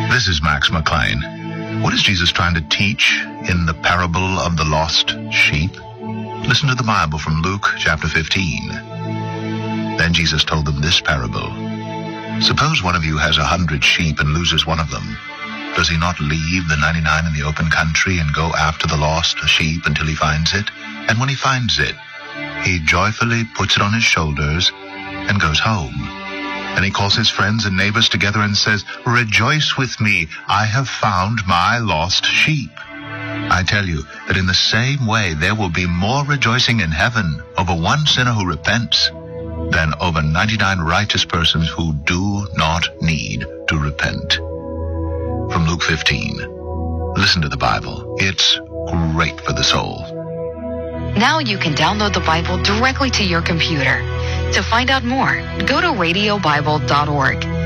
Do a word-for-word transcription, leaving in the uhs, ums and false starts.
This is Max McLean. What is Jesus trying to teach in the parable of the lost sheep? Listen to the Bible from Luke chapter fifteen. Then Jesus told them this parable. Suppose one of you has a hundred sheep and loses one of them. Does he not leave the ninety-nine in the open country and go after the lost sheep until he finds it? And when he finds it, he joyfully puts it on his shoulders and goes home. Then he calls his friends and neighbors together and says, "Rejoice with me, I have found my lost sheep." I tell you that in the same way there will be more rejoicing in heaven over one sinner who repents than over ninety-nine righteous persons who do not need to repent. From Luke fifteen. Listen to the Bible. It's great for the soul. Now you can download the Bible directly to your computer. To find out more, go to radio bible dot org.